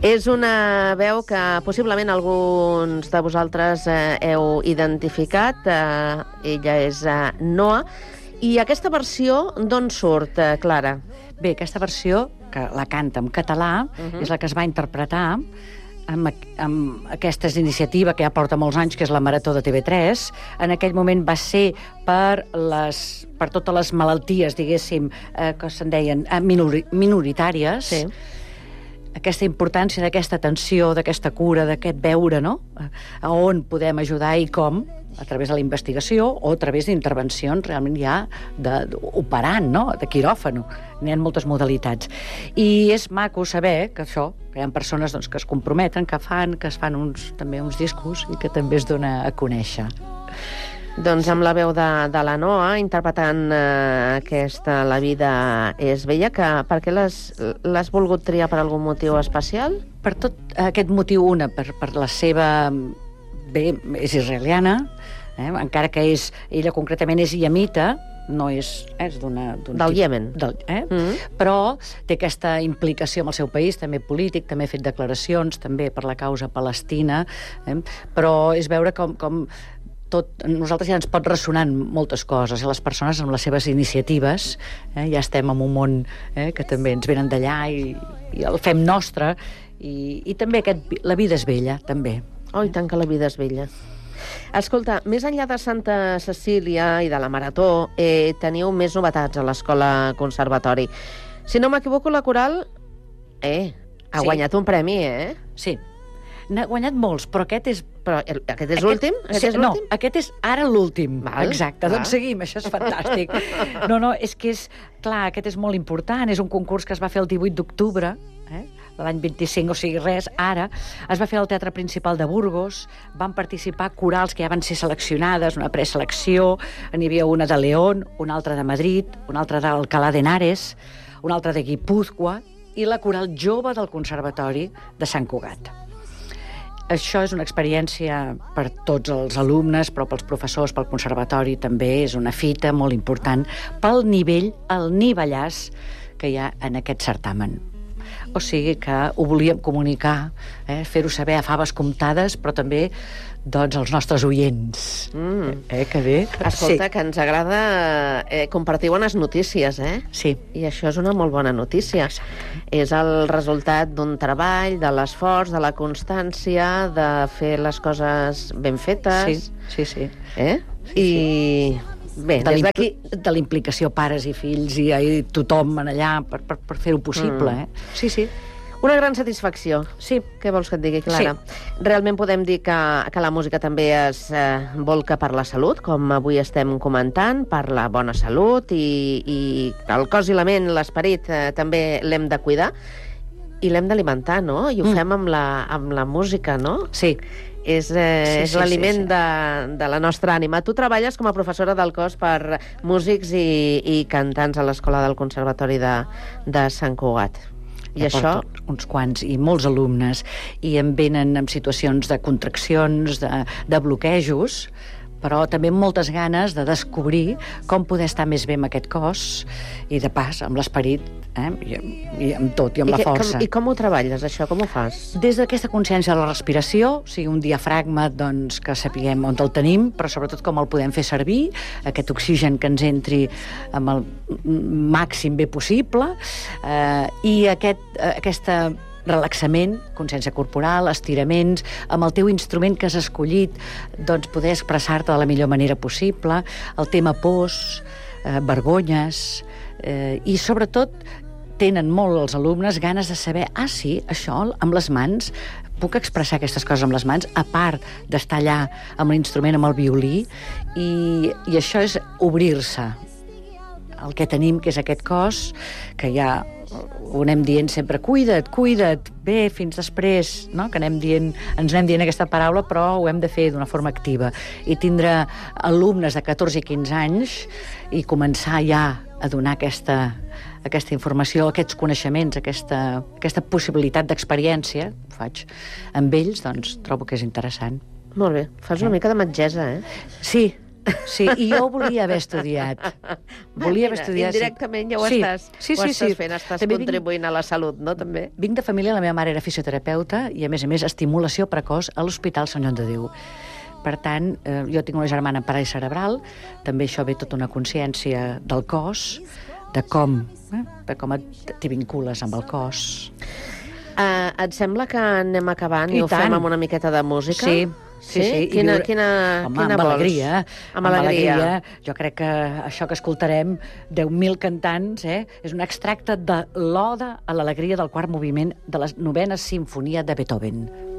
És una veu que possiblement alguns de vosaltres heu identificat. Ella és Noa. I aquesta versió d'on surt, Clara? Bé, aquesta versió, que la canta en català, és la que es va interpretar amb aquesta iniciativa que ja porta molts anys, que és la Marató de TV3. En aquell moment va ser per totes les malalties, diguéssim, que se'n deien minoritàries. Sí. Aquesta importància d'aquesta atenció, d'aquesta cura, d'aquest veure, no? A on podem ajudar i com, a través de la investigació o a través d'intervencions realment ja operant, no? De quiròfano. N'hi ha moltes modalitats. I és maco saber que això, que hi ha persones que es comprometen, que es fan també uns discos i que també es dona a conèixer. Doncs amb la veu de la Noa, interpretant aquesta La vida és bella, per què l'has volgut triar per algun motiu especial? Per tot aquest motiu, per la seva... Bé, és israeliana, encara que ella concretament és iemita, no és del Iemen. Però té aquesta implicació amb el seu país, també polític, també ha fet declaracions, també per la causa palestina, però és veure com nosaltres ja ens pot ressonar moltes coses, les persones amb les seves iniciatives, ja estem en un món que també ens venen d'allà i el fem nostre, i també la vida és bella, també. Oh, i tant que la vida és bella. Escolta, més enllà de Santa Cecília i de la Marató, teniu més novetats a l'Escola Conservatori. Si no m'equivoco, la coral ha guanyat un premi, Sí. N'ha guanyat molts, però aquest és... Però aquest és l'últim? No, aquest és ara l'últim. Exacte, Val. Doncs seguim, això és fantàstic. No, és que clar, aquest és molt important, és un concurs que es va fer el 18 d'octubre, l'any 25, o sigui, res, ara. Es va fer al Teatre Principal de Burgos, van participar corals que ja van ser seleccionades, una preselecció, n'hi havia una de León, una altra de Madrid, una altra d'Alcalá de Henares, una altra de Guipúzcoa, i la coral jove del Conservatori de Sant Cugat. Això és una experiència per tots els alumnes, però pels professors, pel conservatori també és una fita molt important pel nivell, el nivellàs que hi ha en aquest certamen. O sigui que ho volíem comunicar, fer-ho saber a faves comptades, però també als nostres oients. Que bé. Escolta, que ens agrada compartir bones notícies, Sí. I això és una molt bona notícia. És el resultat d'un treball, de l'esforç, de la constància, de fer les coses ben fetes. Sí. I... Bé, des d'aquí... De la implicació pares i fills i tothom allà per fer-ho possible, Sí. Una gran satisfacció. Sí. Què vols que et digui, Clara? Sí. Realment podem dir que la música també es volca per la salut, com avui estem comentant, per la bona salut, i el cos i la ment, l'esperit, també l'hem de cuidar i l'hem d'alimentar, no? I ho fem amb la música, no? Sí. És l'aliment de la nostra ànima. Tu treballes com a professora del cos per músics i cantants a l'Escola del Conservatori de Sant Cugat. I això... Uns quants, i molts alumnes, i em venen en situacions de contraccions, de bloquejos, però també amb moltes ganes de descobrir com poder estar més bé amb aquest cos i, de pas, amb l'esperit, i amb tot, i amb la força. I com ho treballes, això? Com ho fas? Des d'aquesta consciència de la respiració, o sigui, un diafragma, doncs, que sapiguem on el tenim, però sobretot com el podem fer servir, aquest oxigen que ens entri amb el màxim bé possible, i aquesta relaxament, consciència corporal, estiraments, amb el teu instrument que has escollit, doncs poder expressar-te de la millor manera possible, el tema pors, vergonyes, i sobretot tenen molt els alumnes ganes de saber, sí, això amb les mans, puc expressar aquestes coses amb les mans, a part d'estar allà amb l'instrument, amb el violí, i això és obrir-se. El que tenim, que és aquest cos, que ja ho anem dient sempre, cuida't, bé, fins després, no? Que ens anem dient aquesta paraula, però ho hem de fer d'una forma activa. I tindre alumnes de 14 i 15 anys i començar ja a donar aquesta informació, aquests coneixements, aquesta possibilitat d'experiència, ho faig amb ells, doncs trobo que és interessant. Molt bé, fas una mica de metgessa, Sí, Sí, i jo ho volia haver estudiat. Volia haver estudiat... Indirectament ja ho estàs fent, estàs contribuint a la salut, no, també? Vinc de família, la meva mare era fisioterapeuta i, a més, estimulació precoç a l'Hospital Sant Joan de Déu. Per tant, jo tinc una germana amb paràlisi cerebral, també això ve tota una consciència del cos, de com t'hi vincules amb el cos. Et sembla que anem acabant i ho fem amb una miqueta de música? Sí. Quina amb vols? alegria. Amb alegria. Jo crec que això que escoltarem, 10.000 cantants, és un extracte de l'Oda a l'alegria del quart moviment de la 9a Simfonia de Beethoven.